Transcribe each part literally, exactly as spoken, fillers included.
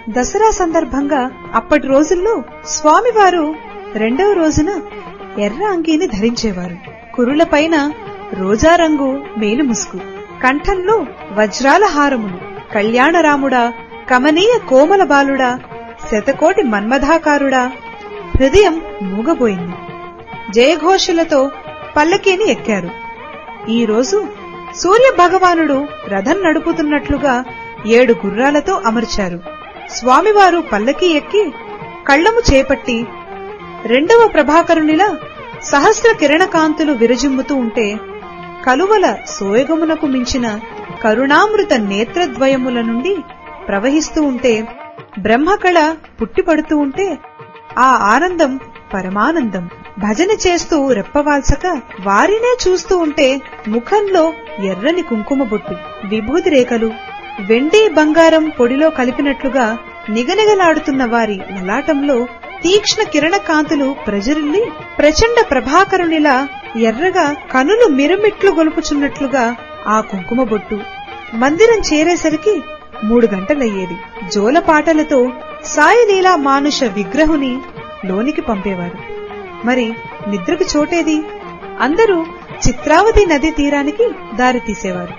దసరా సందర్భంగా అప్పటి రోజుల్లో స్వామివారు రెండవ రోజున ఎర్ర అంగీని ధరించేవారు. కురులపైన రోజారంగు మేలుముసుగు, కంఠంలో వజ్రాల హారములు. కళ్యాణరాముడా, కమనీయ కోమల బాలుడా, శతకోటి మన్మథాకారుడా, హృదయం మూగబోయింది. జయఘోషలతో పల్లకీని ఎక్కారు. ఈరోజు సూర్య భగవానుడు రథం నడుపుతున్నట్లుగా ఏడు గుర్రాలతో అమర్చారు. స్వామివారు పల్లకీ ఎక్కి కళ్లము చేపట్టి రెండవ ప్రభాకరునిలా సహస్ర కిరణకాంతులు విరజిమ్ముతూ ఉంటే, కలువల సోయగమునకు మించిన కరుణామృత నేత్రద్వయముల నుండి ప్రవహిస్తూ ఉంటే, బ్రహ్మకళ పుట్టిపడుతూ ఉంటే, ఆ ఆనందం పరమానందం. భజన చేస్తూ రెప్పవాల్సక వారినే చూస్తూ ఉంటే ముఖంలో ఎర్రని కుంకుమ బొట్టు, విభూతి రేఖలు వెండి బంగారం పొడిలో కలిపినట్లుగా నిగనిగలాడుతున్న వారి లలాటంలో తీక్ష్ణ కిరణ కాంతులు ప్రజరిల్లి ప్రచండ ప్రభాకరునిలా ఎర్రగా కనులు మిరుమిట్లు గొలుపుచున్నట్లుగా ఆ కుంకుమ బొట్టు. మందిరం చేరేసరికి మూడు గంటలయ్యేది. జోలపాటలతో సాయిలీలా మానుష విగ్రహుని లోనికి పంపేవారు. మరి నిద్రకు చోటేది? అందరూ చిత్రావతి నదీ తీరానికి దారి తీసేవారు.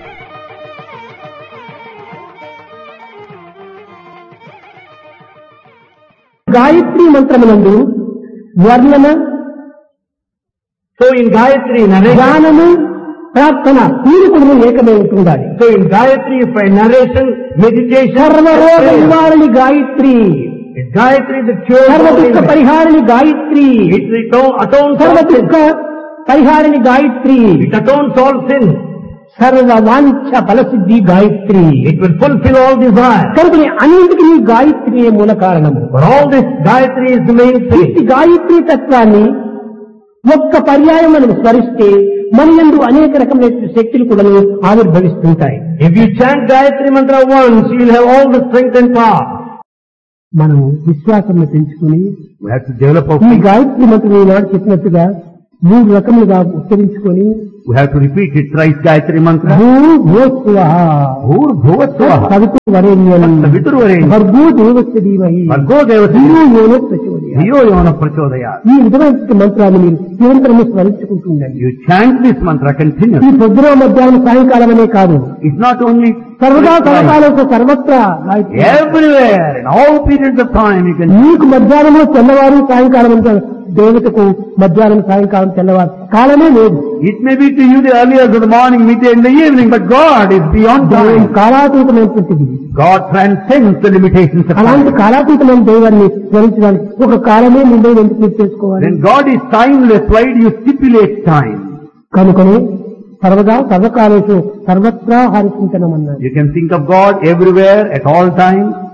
గాయత్రి మంత్రమునందు వర్ణన, సో ఇన్ గాయత్రి గానము, ప్రార్థన మూడు కూడా ఏకమై ఉంటుండాలి. So in Gayatri for narration, meditation, సర్వరోగ నివారణి గాయత్రి, గాయత్రి ద క్యూర్, సర్వ దుఃఖ పరిహారిణి గాయత్రి, ఇట్ అటోన్స్ సర్వ దుఃఖ పరిహారిణి గాయత్రి, ఇట్ అటోన్స్ ఆల్ సిన్, సర్వ వాంఛ ఫలసిద్ధి Gayatri, it will fulfil all Dzire. కనుక అన్నింటికి గాయత్రియే మూల కారణము. For all this Gayatri is the main thing. ఈ గాయత్రి తత్వాన్ని ఒక్క పర్యాయం మనం స్మరిస్తే మన యందు అనేక రకమైన శక్తులు కూడా ఆవిర్భవిస్తుంటాయి. If you chant Gayatri Mantra once, you will have all the strength and power. మనం విశ్వాసం పెంచుకుని we have to develop our ఈ faith. గాయత్రి మంత్రం ఈనాడు చెప్పినట్టుగా మూడు రకములుగా ఉచ్చరించుకొని We have to repeat it thrice. Gayatri mantra. భూ భూస్వః, Bhur bhuvasvah. సవితు వరేణ్యం, Saviturvarenyam. భర్గో దేవస్య ధీమహి, Bhargo devasya. ధియో యో ప్రచోదయాత్. Dhiyo yona prachodayat. ఈ విధమైన మంత్రాన్ని మీరు నిరంతరము స్మరించుకుంటుండండి. You chant this mantra ఈ continuously. పొద్దున మధ్యాహ్నం సాయంకాలం అనే కాదు, It's not only సర్వదా thrice. సర్వకాలంలో సర్వత్రా Gayatri. Everywhere, in all periods of time you can. నీకు మధ్యాహ్నంలో తెల్లవారు సాయంకాలం అంటారు, దేవతకు మధ్యాహ్నం సాయంకాలం తెల్లవారు కాలమే లేదు. It may be to you the earlier of the morning, midday and the evening, but God is beyond time. కాలాతీతమైనటువంటిది. God transcends the limitations of అలాంటి time. కాలాతీతమైన దైవాన్ని స్మరించడానికి ఒక కాలమే ముందే ఎందుకు మీరు చేసుకోవాలి? When God is timeless, why do you stipulate time? కనుకనే సర్వదా సర్వకాలేషు సర్వత్రా హరిచింతనమన్నారు. You can think of God everywhere, at all times.